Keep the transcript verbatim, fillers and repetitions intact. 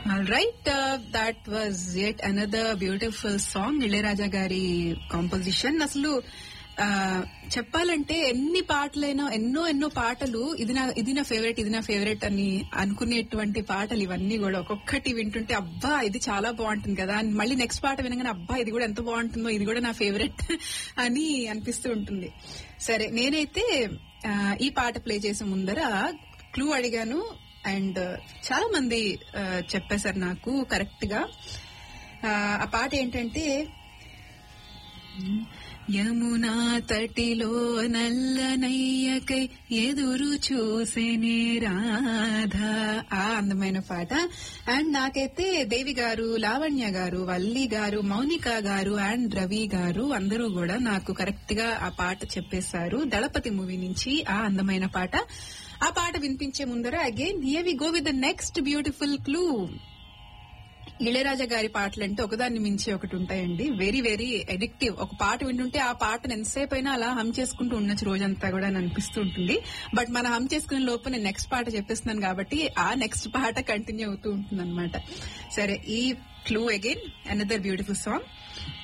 All right, uh, that was yet another beautiful song. Ilaiyaraaja గారి composition. అసలు చెప్పాలంటే ఎన్ని పాటలైనా ఎన్నో ఎన్నో పాటలు ఇది నా ఇది నా ఫేవరెట్ ఇది నా ఫేవరెట్ అని అనుకునేటువంటి పాటలు ఇవన్నీ కూడా ఒక్కొక్కటి వింటుంటే అబ్బా ఇది చాలా బాగుంటుంది కదా అని మళ్ళీ నెక్స్ట్ పాట వినగానే అబ్బా ఇది కూడా ఎంత బాగుంటుందో ఇది కూడా నా ఫేవరెట్ అని అనిపిస్తూ ఉంటుంది. సరే, నేనైతే ఈ పాట ప్లే చేసే ముందర క్లూ అడిగాను అండ్ చాలా మంది చెప్పేశారు నాకు కరెక్ట్ గా. ఆ పాట ఏంటంటే యమునా తటిలో నల్లనయ్యకై ఎదురు చూసేనే రాధా, ఆ అందమైన పాట. అండ్ నాకైతే దేవి గారు, లావణ్య గారు, వల్లి గారు, మౌనిక గారు అండ్ రవి గారు అందరూ కూడా నాకు కరెక్ట్ గా ఆ పాట చెప్పేశారు. దళపతి మూవీ నుంచి ఆ అందమైన పాట. ఆ పాట వినిపించే ముందర again here we go with the next beautiful clue. Ilaiyaraaja గారి పాటలు అంటే ఒకదాన్ని మించి ఒకటి ఉంటాయండి. Very very addictive. ఒక పాట వింటుంటే ఆ పాటను ఎంతసేపు అయినా అలా హమ్ చేసుకుంటూ ఉండొచ్చు రోజంతా కూడా అని అనిపిస్తూ ఉంటుంది. బట్ మనం హమ్ చేసుకునే లోపు నేను నెక్స్ట్ పాట చెప్పేస్తున్నాను కాబట్టి ఆ నెక్స్ట్ పాట కంటిన్యూ అవుతూ ఉంటుంది అనమాట. సరే, ఈ clue again another beautiful song.